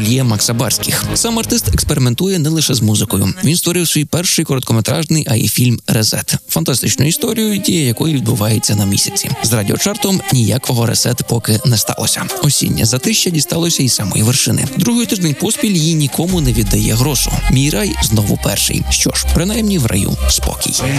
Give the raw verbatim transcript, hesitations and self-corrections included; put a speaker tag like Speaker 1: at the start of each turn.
Speaker 1: ательє Макса Барських. Сам артист експериментує не лише з музикою. Він створив свій перший короткометражний, а й фільм «Резет». Фантастичну історію, дія якої відбувається на місяці. З радіочартом ніякого ресет поки не сталося. Осіннє затища дісталося й самої вершини. Другий тиждень поспіль її нікому не віддає грошу. Мій рай знову перший. Що ж, принаймні в раю спокій.